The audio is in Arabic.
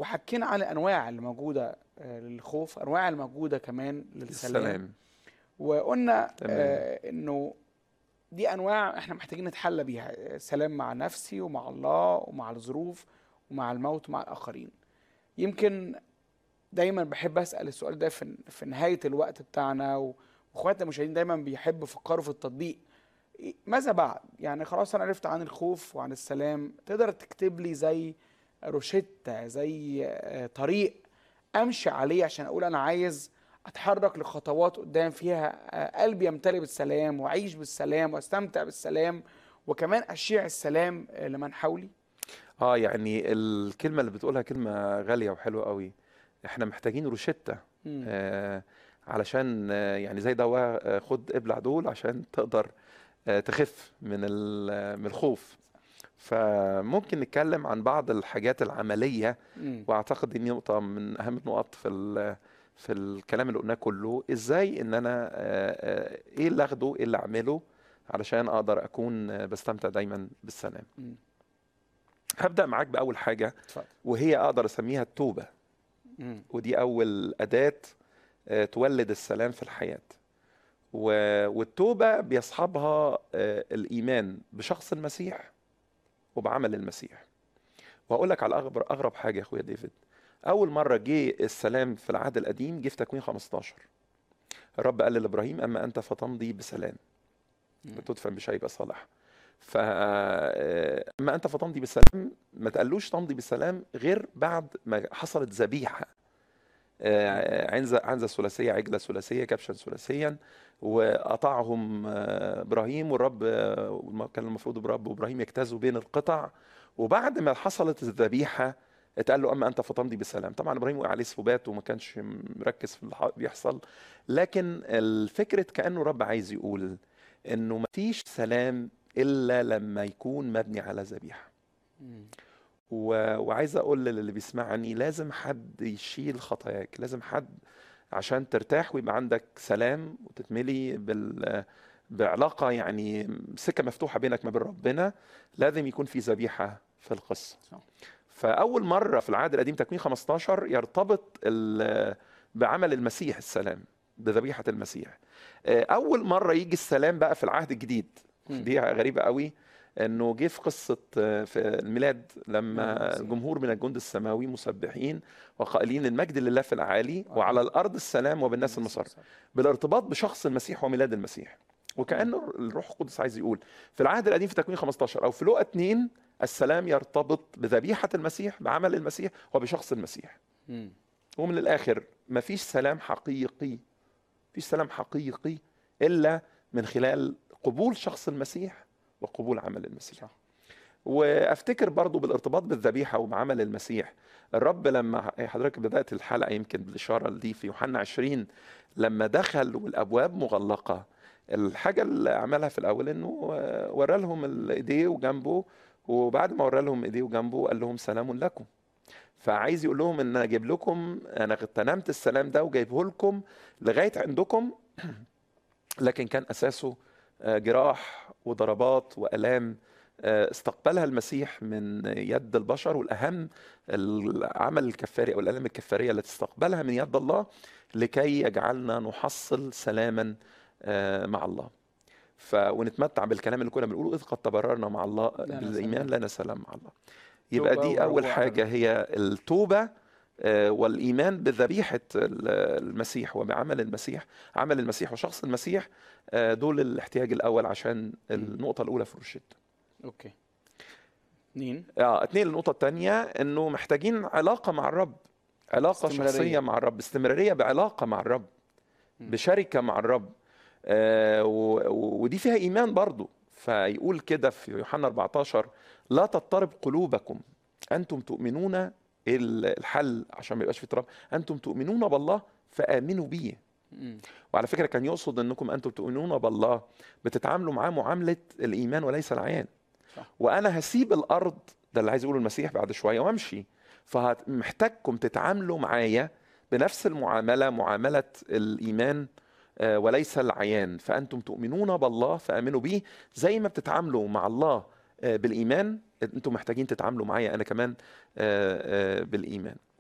وحكينا عن الانواع اللي موجوده للخوف، انواع الموجوده كمان للسلام. السلام. وقلنا تمام. انه دي انواع احنا محتاجين نتحلى بيها، سلام مع نفسي ومع الله ومع الظروف ومع الموت ومع الاخرين. يمكن دايما بحب اسال السؤال ده في نهايه الوقت بتاعنا، واخواتنا المشاهدين دايما بيحبوا يفكروا في التطبيق. ماذا بعد؟ يعني خلاص انا عرفت عن الخوف وعن السلام، تقدر تكتب لي زي روشتة، زي طريق امشي عليه عشان اقول انا عايز اتحرك لخطوات قدام فيها قلبي يمتلئ بالسلام واعيش بالسلام واستمتع بالسلام وكمان اشيع السلام لمن حولي؟ يعني الكلمة اللي بتقولها كلمة غالية وحلوة قوي. احنا محتاجين روشتة مم. علشان يعني زي دواء، خد ابلع دول عشان تقدر تخف من الخوف. فممكن نتكلم عن بعض الحاجات العملية، مم. واعتقد دي نقطة من اهم النقط في الكلام اللي قلناه كله. ازاي ان انا ايه اللي اخده، ايه اللي اعمله علشان اقدر اكون بستمتع دايما بالسلام. مم. هبدأ معاك بأول حاجة، اتفضل. وهي أقدر أسميها التوبة. مم. ودي أول أداة تولد السلام في الحياة. والتوبة بيصحبها الإيمان بشخص المسيح وبعمل المسيح. وهقول لك على أغرب حاجة يا أخويا ديفيد. أول مرة جه السلام في العهد القديم جه في تكوين 15. الرب قال لإبراهيم: أما أنت فتمضي بسلام وتدفن بشيبة صالح. فأما أنت فتمضي بالسلام، ما تقلوش تمضي بالسلام غير بعد ما حصلت ذبيحة، عنزة ثلاثية، عجلة ثلاثية، كبشا ثلاثيا، وقطعهم إبراهيم. والرب كان المفروض الرب وإبراهيم يجتازوا بين القطع. وبعد ما حصلت الذبيحة اتقال له: أما أنت فتمضي بالسلام. طبعا إبراهيم وقع عليه سبات وما كانش مركز في اللي بيحصل. لكن الفكرة كأنه رب عايز يقول إنه مفيش سلام إلا لما يكون مبني على ذبيحة. مم. وعايز اقول للي بيسمعني: لازم حد يشيل خطاياك، لازم حد عشان ترتاح ويبقى عندك سلام وتتملي بعلاقة، يعني سكة مفتوحة بينك ما بين ربنا. لازم يكون في ذبيحة في القصة. صح. فأول مرة في العهد القديم تكوين 15 يرتبط بعمل المسيح السلام، بذبيحة المسيح. أول مرة يجي السلام بقى في العهد الجديد. مم. دي غريبة قوي، انه جه في قصه في الميلاد لما المسيح. الجمهور من الجند السماوي مسبحين وقائلين: المجد لله في الاعالي وعلى الارض السلام وبالناس المسر. بالارتباط بشخص المسيح وميلاد المسيح. وكانه الروح القدس عايز يقول في العهد القديم في تكوين 15 او في لوقا 2: السلام يرتبط بذبيحه المسيح، بعمل المسيح وبشخص المسيح. مم. ومن الاخر مفيش سلام حقيقي، مفيش سلام حقيقي الا من خلال قبول شخص المسيح وقبول عمل المسيح. صح. وافتكر برضو بالارتباط بالذبيحه وبعمل المسيح، الرب لما حضرتك بدات الحلقه يمكن بالاشاره دي في يوحنا 20 لما دخل والابواب مغلقه، الحاجه اللي عملها في الاول انه ورى لهم ايديه وجنبه. وبعد ما ورى لهم ايديه وجنبه قال لهم: سلام لكم. فعايز يقول لهم ان انا جايب لكم، انا اغتنمت السلام ده وجايبه لكم لغايه عندكم. لكن كان اساسه جراح وضربات والام استقبلها المسيح من يد البشر. والاهم العمل الكفاري او الالام الكفاريه التي استقبلها من يد الله لكي يجعلنا نحصل سلاما مع الله. ونتمتع بالكلام اللي كنا بنقوله: اذ قد تبررنا مع الله بالايمان لنا سلام مع الله. يبقى دي اول حاجه هي التوبه والايمان بذبيحه المسيح وبعمل المسيح، عمل المسيح وشخص المسيح. دول الاحتياج الاول عشان النقطه الاولى في الروشته. اوكي. اتنين. النقطه الثانيه انه محتاجين علاقه مع الرب، علاقه شخصيه مع الرب، استمراريه بعلاقه مع الرب، بشركه مع الرب. ودي فيها ايمان برضو. فيقول كده في يوحنا 14: لا تضطرب قلوبكم، انتم تؤمنون. الحل عشان ما يبقاش في اضطراب: انتم تؤمنون بالله فامنوا بي. وعلى فكره كان يقصد انكم انتم تؤمنون بالله بتتعاملوا معاه معامله الايمان وليس العيان. وانا هسيب الارض، ده اللي عايز يقوله المسيح، بعد شويه وامشي. فمحتاجكم تتعاملوا معايا بنفس المعامله، معامله الايمان وليس العيان. فانتم تؤمنون بالله فامنوا بيه، زي ما بتتعاملوا مع الله بالإيمان، انتوا محتاجين تتعاملوا معايا أنا كمان بالإيمان.